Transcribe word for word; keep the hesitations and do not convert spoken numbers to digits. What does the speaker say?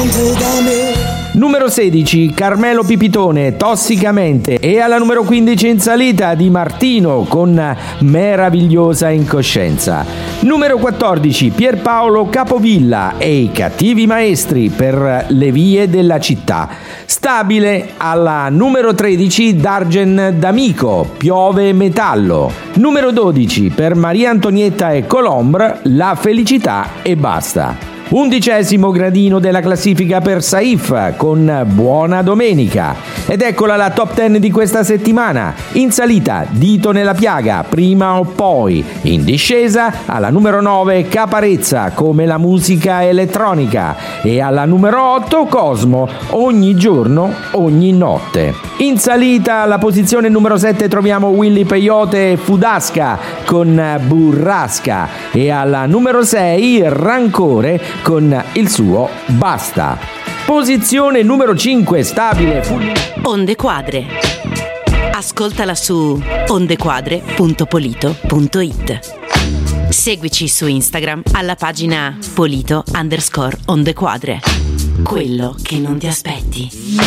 rentre da me. Numero sedici, Carmelo Pipitone, Tossicamente. E alla numero quindici in salita Di Martino con Meravigliosa Incoscienza. Numero quattordici, Pierpaolo Capovilla e I Cattivi Maestri per Le vie della città. Stabile alla numero tredici, Dargen D'Amico, Piove Metallo. Numero dodici, per Maria Antonietta e Colombre, La felicità e basta. Undicesimo gradino della classifica per Saif con Buona Domenica. Ed eccola la top dieci di questa settimana. In salita Dito nella piaga, Prima o poi. In discesa alla numero nove Caparezza, Come la musica elettronica. E alla numero otto Cosmo, Ogni giorno, ogni notte. In salita alla posizione numero sette troviamo Willy Peyote e Fudasca con Burrasca. E alla numero sei Rancore con il suo Basta. Posizione numero cinque, stabile. Onde Quadre. Ascoltala su ondequadre punto polito punto it. Seguici su Instagram alla pagina polito underscore ondequadre. Quello che non ti aspetti.